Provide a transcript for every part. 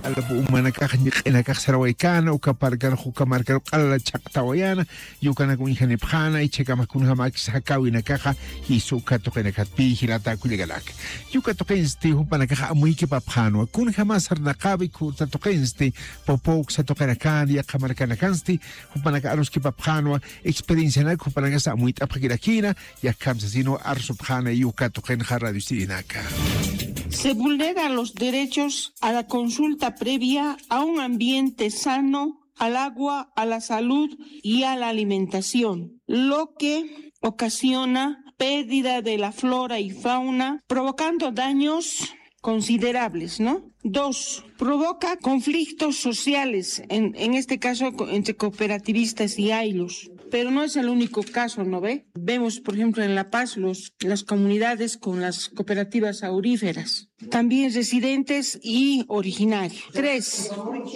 Umanakaj Niqinakaj Sarawaykana, Ukaparkan Hukamarkan Ala Chaqtawayana, Yukana Kunjanipjana, y Chekamakunjamax Hakawinakaja, y Sukatokenakatpi, Hilata Kuligalak. Yukatokensti, Hupanakaja Amuike Papjano, Kunjamas Arnakabi, Kurtatokensti, Popok Satokanakan, Yakamarkanakansti, Hupanakaruski Papjano, experiencia Hupanakasa Amuit Apakirakina, Yakamsasino Arsupjana, Yukatokenja Radio Sirinaka. Se vulneran los derechos a la consulta previa a un ambiente sano, al agua, a la salud y a la alimentación, lo que ocasiona pérdida de la flora y fauna, provocando daños considerables, ¿no? 2, provoca conflictos sociales, en este caso entre cooperativistas y ayllus. Pero no es el único caso, ¿no ve? Vemos, por ejemplo, en La Paz las comunidades con las cooperativas auríferas. También residentes y originarios. 3,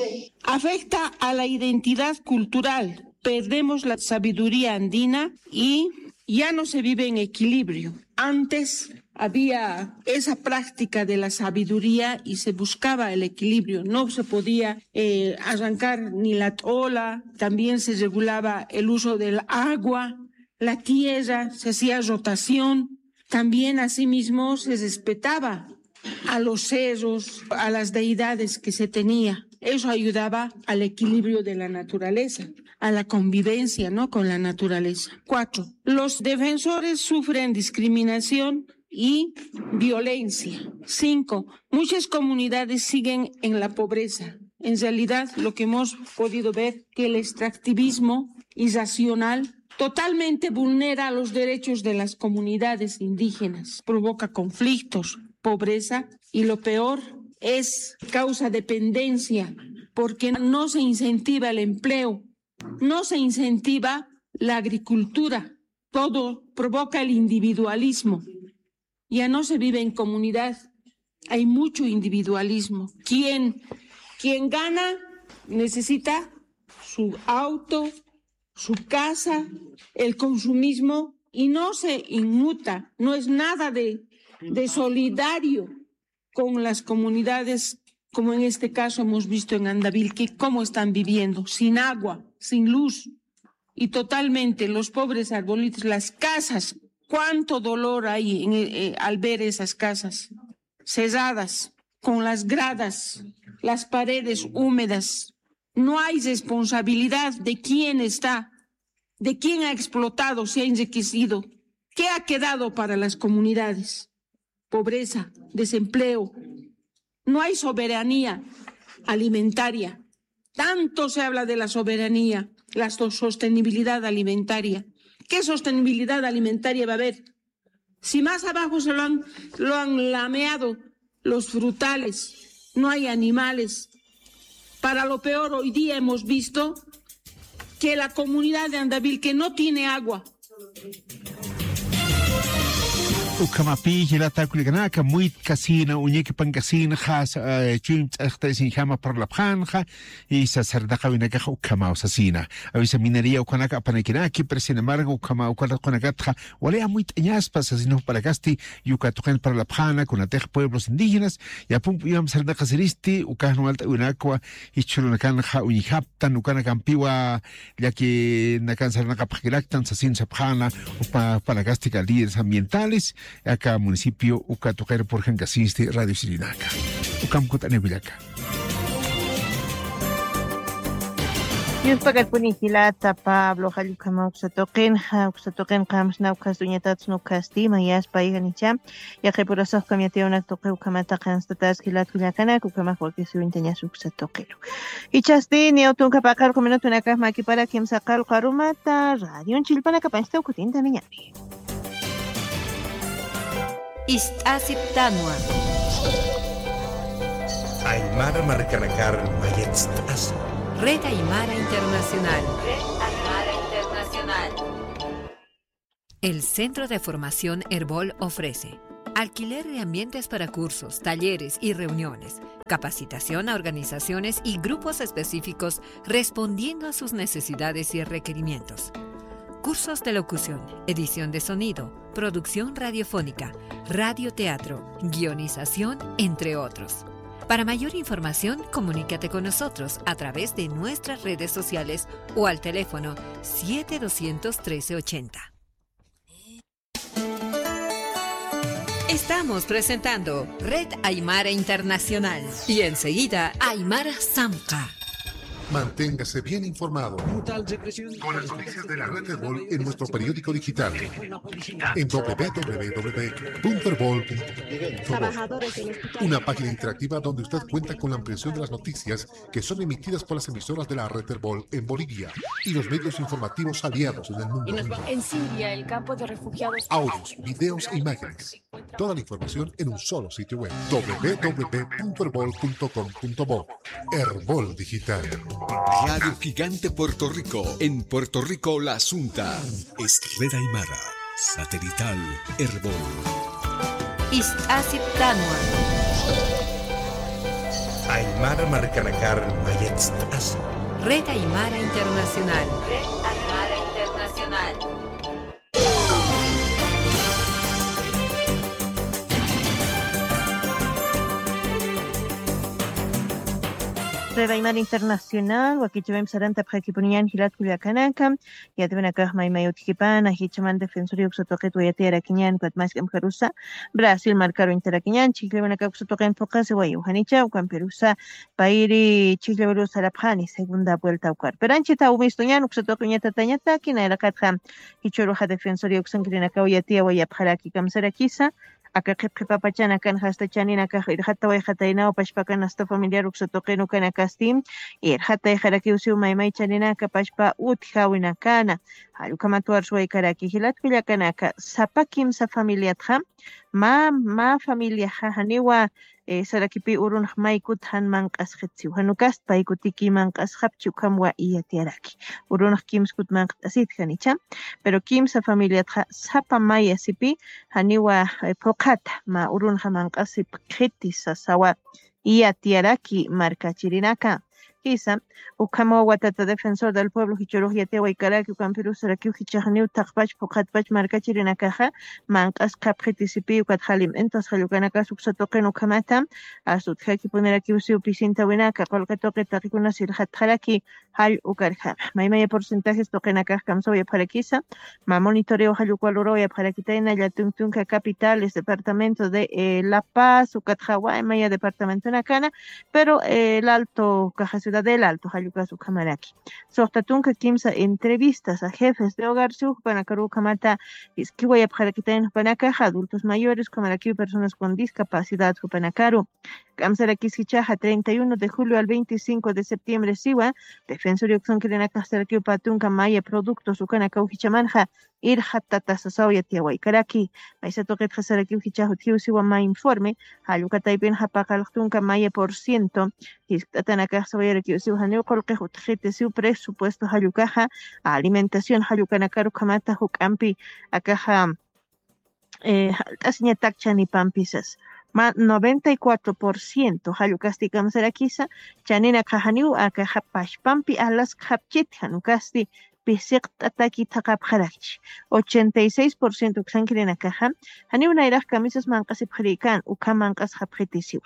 afecta a la identidad cultural. Perdemos la sabiduría andina y ya no se vive en equilibrio. Antes había esa práctica de la sabiduría y se buscaba el equilibrio. No se podía arrancar ni la ola, también se regulaba el uso del agua, la tierra, se hacía rotación. También asimismo se respetaba a los cerros, a las deidades que se tenía. Eso ayudaba al equilibrio de la naturaleza, a la convivencia, ¿no?, con la naturaleza. 4, los defensores sufren discriminación y violencia. 5, muchas comunidades siguen en la pobreza. En realidad, lo que hemos podido ver, que el extractivismo irracional totalmente vulnera los derechos de las comunidades indígenas, provoca conflictos, pobreza y lo peor es causa dependencia, porque no se incentiva el empleo, no se incentiva la agricultura, todo provoca el individualismo. Ya no se vive en comunidad, hay mucho individualismo. Quien gana necesita su auto, su casa, el consumismo, y no se inmuta, no es nada de solidario con las comunidades, como en este caso hemos visto en Andavil, que cómo están viviendo, sin agua, sin luz, y totalmente los pobres arbolitos, las casas. Cuánto dolor hay al ver esas casas cerradas, con las gradas, las paredes húmedas. No hay responsabilidad de quién está, de quién ha explotado, se ha enriquecido. ¿Qué ha quedado para las comunidades? Pobreza, desempleo. No hay soberanía alimentaria. Tanto se habla de la soberanía, la sostenibilidad alimentaria. ¿Qué sostenibilidad alimentaria va a haber? Si más abajo lo han lameado los frutales, no hay animales. Para lo peor, hoy día hemos visto que la comunidad de Andavil, que no tiene agua, Ukamapi hilata kuliganaka muy casina uñeque pan casina has chum hasta sin jama por la panja y sacerdaca vinaka ukama osasina avisa minería ukanaka panakinaki pero sin embargo ukama ukanaka walea muy tañaspas asino para casti yukatoken para la pjana con atej pueblos indígenas y a pum yam sardaca seristi ukano alta unakwa y chulunakan ha unihaptan ukanaka ampiwa ya que nakan sardaca pajilaktan sasin sapjana para casti líderes ambientales acá municipio Ucatoquero por Jancasiste, Radio Sirinaca. Ucamcotanevillaca. Yuspagal punihilata Pablo Jalucama Uxatoquen Kams Naucas Duñetats Nucasti, Mayas Paiganicham, Yaquepurasos Camiateona Toque Ucamatacan Statas Gilat Villacana, Cucama porque su inteñas Uxatoquero. Y Chasti, Neotunca Pacal, Comenatunacas Maki para quien sacar Carumata, Radio en Chilpana Capansta Ucutinta Miñami. Istasiptanua Aymara Marcanacar Mayetstas Red Aymara Internacional. El Centro de Formación Herbol ofrece alquiler de ambientes para cursos, talleres y reuniones, capacitación a organizaciones y grupos específicos respondiendo a sus necesidades y requerimientos. Cursos de locución, edición de sonido, producción radiofónica, radioteatro, guionización, entre otros. Para mayor información, comunícate con nosotros a través de nuestras redes sociales o al teléfono 7200-1380. Estamos presentando Red Aymara Internacional y enseguida Aymara Samca. Manténgase bien informado con las noticias de la Red Herbol en nuestro periódico digital en www.herbol.com. Una página interactiva donde usted cuenta con la ampliación de las noticias que son emitidas por las emisoras de la Red Herbol en Bolivia y los medios informativos aliados en el mundo. En Siria, el campo de refugiados. Audios, videos e imágenes. Toda la información en un solo sitio web. www.herbol.com.bo. Herbol Digital. Radio Gigante Puerto Rico. En Puerto Rico, La Asunta. Es Red Aymara. Satelital Herbol. Istasip Tanua. Aymara Marcanakar Mayetz. Red Aymara Internacional. Red Aymara Internacional. Red Aymara Internacional, Wakichibem Saranta Prakipunian, Hilat Kuliakanaka, Yatvenaka, Mayotipana, Hichaman Defensor Yoxotoket, Yatera Kinyan, Patmascam Carusa, Brasil Marcaro Interakinyan, Chiclevanaka Sotoken Focas, Hanicha, Camperusa, Pairi, Chicleverus Arapani, segunda vuelta Ucar. Peranchita, Ubistonian, Uxotokunyata Tañata, Kina Erakatram, Hichoroja Defensor Yoxankrinaka, Yatia, Wayapharaki, Kamsarakisa, acá que papachana kan hasta chanina ka irhata way hataina o pashpakan hasta familiar uxotoqeno kana kastim irhata haraki usiu maymay chanina ka pashpa uthawina kana halukamatuar suay karaki hilat pilla kana ka sapakim sa familia tha ma familia haniwa sarakipi urun maykut han manqas khetsi hanukas paykutiki manqas khapchu kamwa iyatiaraki urun kimskut manqasit khanicha pero kim sa familia tha sapa maya sipi haniwa pokata ma urun manqas kheti sasawa iyatiaraki markachirinaka Kisa, Ukamo Watata Defensor del Pueblo, Hichorogia Tehuaycaraki, Campiru Sarakiu, Hichahaniu, Takpach, Pokatpach, Markachirinakaja, Mankas Capretisipi, Kathalim, Entos, Halukanaka, Suxatoken, Ukamata, Asutjaki, Puneraki, Upicinta, Winaka, Colcatoque, Taricuna, Sirhatharaki, Hal Ukarja. Maimaya porcentajes Tokenaka, Kamsoya Parakisa, Ma monitoreo Halukualoroya Parakitaina, Yatuntunca Capitales, Departamento de La Paz, Ukatjawa, Maya Departamento Nakana, pero el Alto Caja Ciudad del Alto, Hayukasu Kamaraki. Sohtatunka Kimsa entrevistas a jefes de hogar, Panacaru Kamata, Iskiwaya Parakitaina Panakaja, adultos mayores, Kamaraki, personas con discapacidad, Panacaru. Kamsarakis Hichaja, 31 de julio al 25 de septiembre, Siwa, Defensor Yoxon Kirenaka Saraki Patunka Maya, productos, Ukanaka Hichamanja, Irhatata Sasawya Tiawaikaraki, Maisato Saraki Hichahu Tiusiwa Ma informe, Hayukataipen Hapakaltunka Maya por ciento, Histatanaka Sawyer Kiusiuhaneo Kolkehut Hitesiu presupuesto Hayukaja, alimentación Hayukanakaru Kamata Hukampi, Akaja Asñatakchani Pampisas. Ma 94% Hayukasti Kamsarakisa, Chanina Kahaniu, Akahapash Pampi, Alas Kapchit, Hanukasti, Pisik Tataki Takap Harach, 86% Xankirina Kaha, Haniuna Iraq Camisas Mancas y Parikan, Ukamancas Hapretisiwa,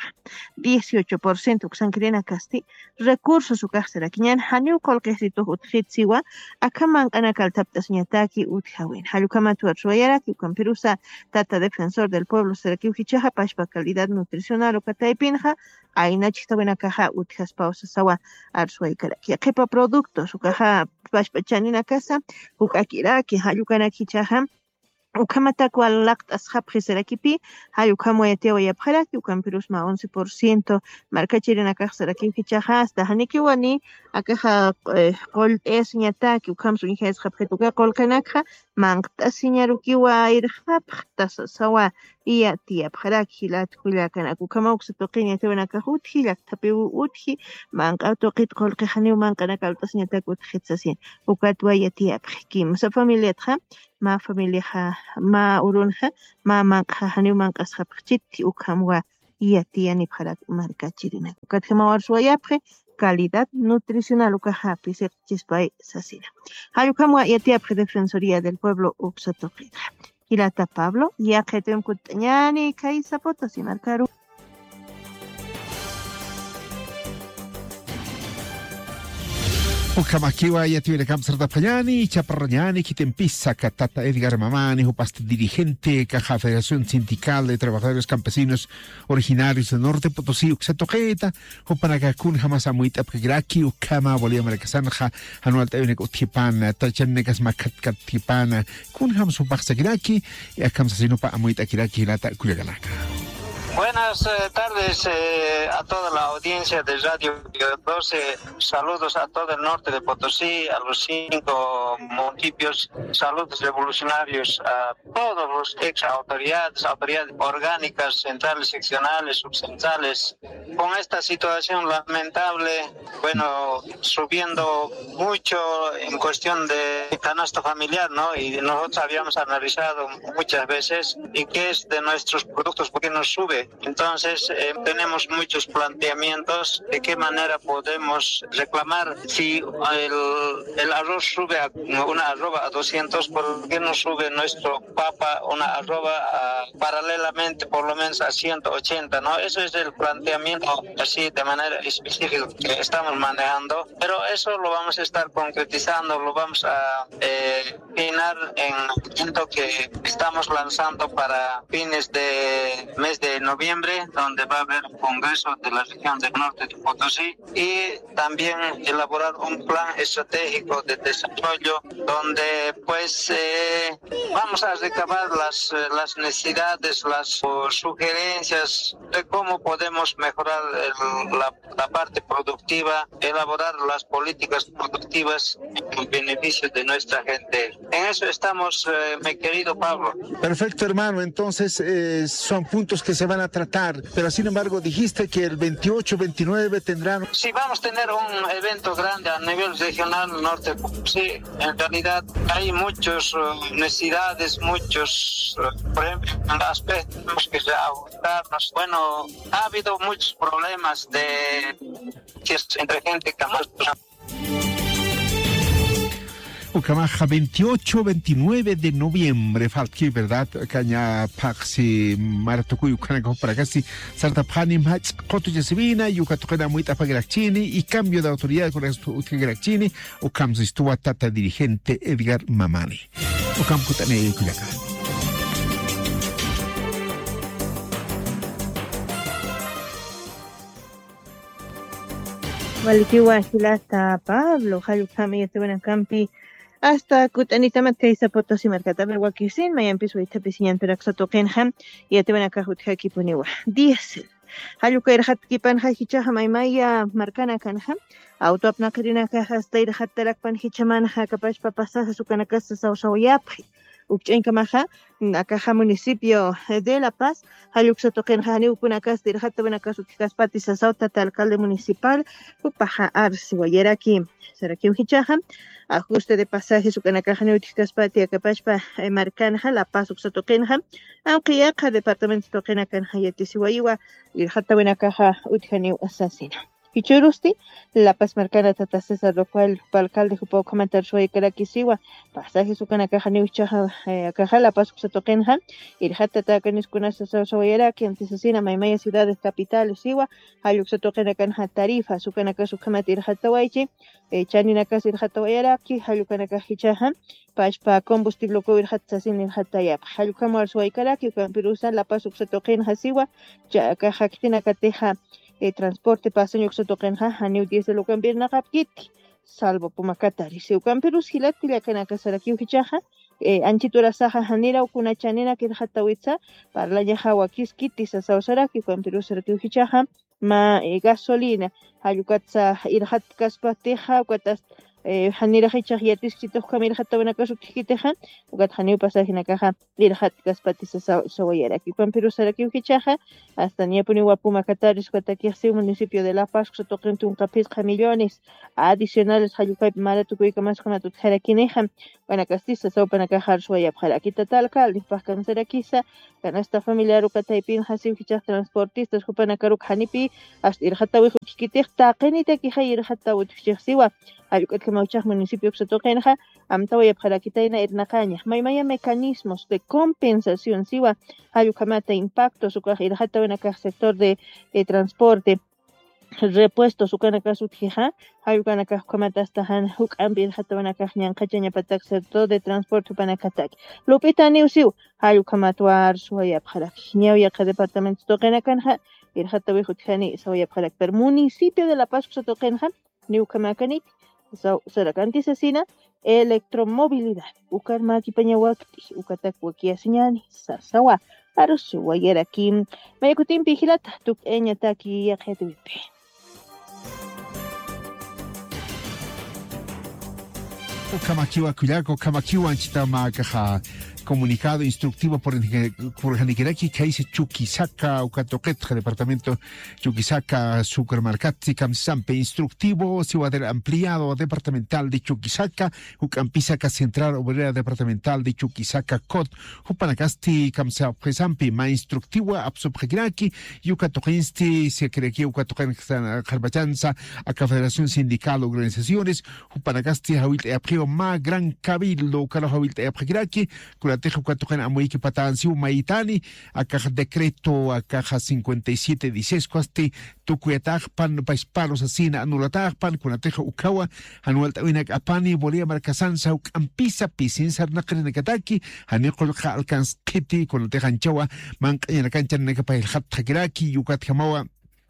18% Xankirina Casti, recursos Ukasterakian, Haniu Kolkesito Uthitsiwa, Akaman Anakal Taptasniataki Uthawin, Halukamatu Atsuayaraki, Ukamperusa, Tata Defensor del Pueblo Seraki Uchichaha, Pashpa Calidad Nutricional Ukataipinja, Aina Chitawina Kaha Uthas Pausa Sawa, Arsuaikaraki, Kepa Productos, Ukaha Pashpachanina Casa, Ukakiraki, Hayukanaki Chaha, Ukamata cual lactas Hapriserakipi, Hayukamoyateo y Abharaki, Ukampirusma 11%, Marcachirina Kasaraki Chaha, hasta Hanikiwani, Akaha Gold es Niataki, Ukamsun Hes Hapretuka Kolkanaka, Mankta Sinyarukiwa Irhaptas Sawa, Ia Tia Paraki, Lat Kulakanak, Ukamaux Tokinia Tevanakahuti, Laktapu Uthi, Mankatokit Kolkahani, Mankanakal Tasniatakut Hitsasin, Ukatwaya Tia Kim, sa familia tra. Ma familia ma urunha ma manqa haniu manqas hapchiti ukamwa yatiani para marcachirina ukatma warsuayapre calidad nutricional ukahapi se chispay sasina hayukamwa yatiapre Defensoría del Pueblo uxatoqida Hilata Pablo ya ketem kutñani kai sapota si marcaru Ukamakiwa ya tiene Kamsarda Payani, Chaparrayani, Kitempisa, Catata Edgar Mamani, Upasta dirigente, Caja Federación Sindical de Trabajadores Campesinos Originarios del Norte Potosí, Uxatoqueta, Upanacacun, jamás amuita, Pgraki, Ukama, Bolía Maracasanja, Anual Tevene Utipana, Tachanegas Macatipana, Kunham Supaxagraki, y Akamsasinupa Amuita Kiraki, Lata Cuyagalaka. Buenas tardes a toda la audiencia de Radio 12. Saludos a todo el norte de Potosí, a los 5 municipios. Saludos revolucionarios a todos los ex autoridades orgánicas, centrales, seccionales, subcentrales. Con esta situación lamentable, subiendo mucho en cuestión de canasto familiar, ¿no? Y nosotros habíamos analizado muchas veces y qué es de nuestros productos, por qué nos sube. Entonces tenemos muchos planteamientos de qué manera podemos reclamar si el arroz sube una arroba a 200, ¿por qué no sube nuestro papa una arroba paralelamente por lo menos a 180, ¿no? Eso es el planteamiento así de manera específica que estamos manejando, pero eso lo vamos a estar concretizando, lo vamos a finar en el evento que estamos lanzando para fines de mes de noviembre, donde va a haber un congreso de la región del norte de Potosí y también elaborar un plan estratégico de desarrollo donde vamos a recabar las necesidades, las sugerencias de cómo podemos mejorar la parte productiva, elaborar las políticas productivas en beneficio de nuestra gente. En eso estamos, mi querido Pablo. Perfecto, hermano. Entonces son puntos que se van a tratar, pero sin embargo dijiste que el 28, 29 tendrán... Sí, vamos a tener un evento grande a nivel regional norte. Sí, en realidad hay muchas necesidades, muchos aspectos que ajustarnos. Bueno, ha habido muchos problemas entre gente que Ucamaja 28, 29 de noviembre, faltki, ¿verdad? Caña Paxi, Maratocuy, Ucanaco para casi Sartapani, Mach, Coto Yasivina, Yucatocana Muita Pagrachini y cambio de autoridad con esto Grachini, Ucamsistua Tata dirigente Edgar Mamani. Ucamcutane Cuyaca. Walitiwa Hilata Pablo, Hayukami, Esteban Campi. Hasta Kutanita Matkeisa Potosí Mercata Berwakisin, Mayan Pisuita Pisian Peraxatokenham, y Esteban Cajut Hakipuniwa. Diesel. Hayuka Hatkipan Hahicha Maimaya Marcana Kanham, Autopna Karina Kahasta Hatarakpan Hichaman Hakapash Papasa Sukanakasa Sausayapi. Ukchenkamaja, Akaja municipio de La Paz, Hayuxatokenhani Upunakas, Dirhatabenakas Ukikaspati Sasauta, alcalde municipal, Upaja Arsi, Guayeraki, Seraki Uhichaham. Ajuste de pasaje su canacajani utikaspati acapachpa marcanja La Paz uxatokenja, aunque ya cada departamento toquena canja yatisiwaiwa y hata buena caja utjani asesina. Ichurusti, La Paz marcana tata César, lo cual alcalde puedo comentar su kisiwa, pasaje su canacajani uchaja caja La Paz uxatokenja, y hata takanis kunasa soyera que antisasina maimaya ciudades capitales iwa, ayuxatokena canja tarifa, su canacasu kamatir hata waichi. Chanina ir hatawayara ki halukana hichahan pashpa combustible ko ir hatsasin ir hatayap halukamo al suaykaraki kan pirusa La Paz uxatoqen hasiwa ya ka haktina kateja transporte paseño uxatoqen ha haniu 10 lo cambierna kapkiti salvo pumakatari se ukan pirus hilati la kana kasaraki hichaha anchitura saha hanira ukuna chanina kir hatawitsa parla ya hawakiskiti sasawsaraki kan pirus saraki hichaha ma gasolina Hayukatsa irhat kaspateja, Ukatas Hanira Hichahiatis, Chitos Camila Hatabanakasu Tikitejan, Ukat Haniu Pasajinacaja, Irhat Kaspatis Sawayaraki, Pampirusaraki Hichaja, hasta Niapuni Wapuma Cataris, Cuataquiasi, municipio de La Paz, Sotoquente un capizca millones adicionales, Hayukai Maratucuica más con Atutjarakinejan, Guanacastiza, Saupanacajar, Suayap, Jarakita Talcal, Dipascan Seraquiza, Canasta familiar Ucataipin, Hasim Hichas transportistas, Jupanacaruk Hanipi, hasta Irhatawi Chiquitech, Takenita Kihai Irhatawi Chixiwa, Ayukat Mauchach, municipio Xotoquenja, Amtawaya Jarakitaina Irnacaña, Maimaya mecanismos de compensación, Siwa, Ayukamata impacto, Sucaj Irhatawi sector de transporte. repuesto sukanaka sutija hayukanaka komatastahan huk ambir hatawanaka ñanqachaña patak sector de transporte panakatak Lupita Niusiu hayukamatuar suayapjarak ñawyaqa departamento toqenakanha irhata wihutjani sawayapjarak per municipio de La Paz toqenhan niukamakanit sarakanti sasina electromovilidad ukar makipaña wakti ukatak wakiasiñani sasawa arsu wayerakim mayakutimpi hilata tuk eñataki yaqetiwipi. Kamakiwa Kuyako, Kamakiwa Anchitamakaja, comunicado instructivo por Janiquiraki, que dice Chuquisaca, Ucatoquetja, departamento Chuquisaca, Supermercati, Camsampe, instructivo, ciudadano ampliado departamental de Chuquisaca, Ucampisaca Central Obrera Departamental de Chuquisaca, Cot, Upanacasti, Camsampe, ma instructivo, Absubjiraki, Ucatoquinsti, Secrequi, Ucatoquen, Jarbachanza, a Confederación Sindical, Organizaciones, Upanacasti, Hawit Aprio, ma gran cabildo, Caro Hawit Apjiraki, Tejo Catojan Amoiki Patansiu Maitani, a caja decreto a caja 5716 cuasti, Tucuetaj pan paisparos asina, anulataj pan, Cunatejo Ukawa, anual Tawinak Apani, Bolía Marcasanza, Ampisa, Pisin Sarnakrenekataki, Anicol Alcanskiti, Cunatejan Chawa, Manca en la cancha Nekapa el Hat Hagiraki, Yucat Hamawa.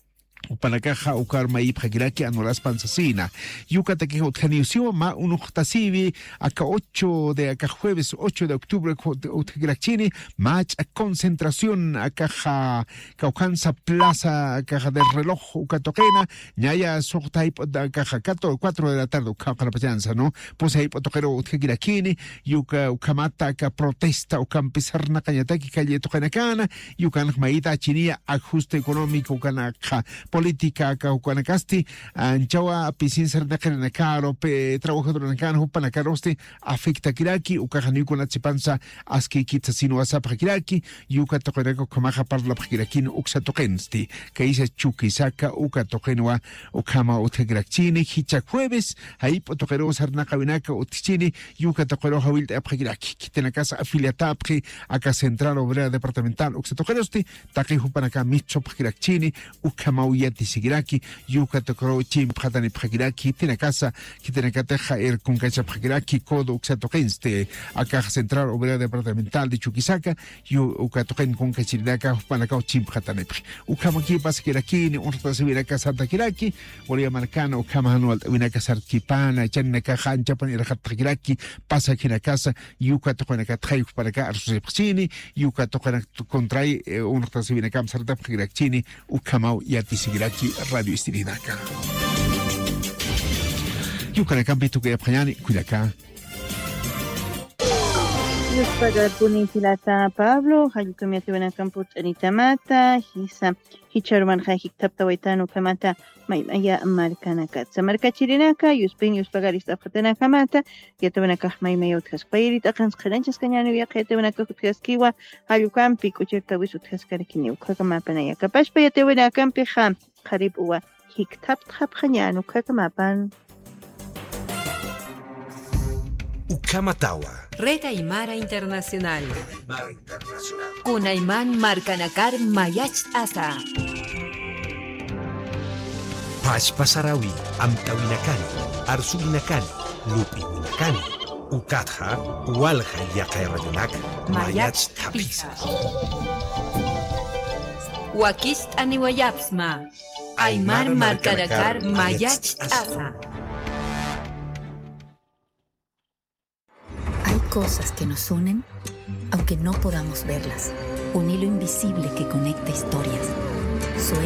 Panakaja ukar maip hagiraki anulas pansasina. Yucataqui utjaniusio ma unuchtasivi acá 8 de acá jueves 8 de octubre utjagirachini match a concentración acá caucanza plaza caja del reloj ucatoquena ñaya sohtaip acá 4 de la tarde uca payanza no pues ahí potojero utjagirachini yuca ucamata acá protesta ucampisarna cañataki calle tocanacana yucan maita chinia ajuste económico ucanaca política Caucanacasti, Anchawa, Pisin Sernacanacaro, trabajador Nacano, Panacaroste, afecta Kiraki, Ucajani con la Chipanza, Aski Kitsasino Asapa Kiraki, Yuka Tokenaco Kamaja Parla Kirakin, Uxatokensti, que dice Chukisaka, Uka Tokenua, Ukama Utegrachini, Hicha Jueves, ahí Potokero Sarnacabinaca, Utichini, Yuka Tokero Havil de Apagiraki, Kitenacasa afiliatapri, acá Central Obrera Departamental, Uxatokerosti, Taki Hupanaca Micho Pagirachini, Ukama Tisigiraki, Yuka Tokoro Chim Pratani Pagiraki, tiene casa, que tiene cateja el Kunkacha Pagiraki, Kodo Uxatokenste, acá Central Obrera Departamental de Chuquisaca, Ukatoken Kunkachiraka, Panacao Chim Pratani, Ukamaki Pasquiraki, un recibiraka Santa Kiraki, Boria Marcano, Ukamanual, Winaka Sarkipana, Chanaka Han, Japan y Rahatagiraki, pasa aquí en la casa, Yuka Tokanaka Traik para acá, Arsepsini, Yuka Tokanak contrai, un recibiraka Sarta Pagirachini, Ukamau y Tisigiraki Radio Istirinaka. Yucanakampi tuque apayani, cuidacá. Los pagar Punifilata Pablo, Hayukamia Camput Anitamata, Hisa, Hicharman Hajitapta Waitano Kamata, Maya Marcanacat. Samarca Chirinaka, Yuspin, Yuspagarista Fatana Kamata, Yatavanaka, Mayot Haspairit, Akans Karanchas Canyan, Yakavanaka Kiwa, Hayukampi, Kucheta Wisut Haskarakini, Kakamapanaya, Kapash Payatavana Kampi Ham, Haribua, Hiktap Hapanyano, Kakamapan. Ukamatawa. Red Aymara Internacional. Kunayman Marcanakar Mayach Asa. Pachpasarawi, Amtawinakani, Arsubinakani, Lupinakani, Ukatha, Walha Yakairayanak, Mayach Tapisas. Wakist Aniwayapsma. Aymar Marcanakar Mayach Asa. Hay cosas que nos unen, aunque no podamos verlas. Un hilo invisible que conecta historias.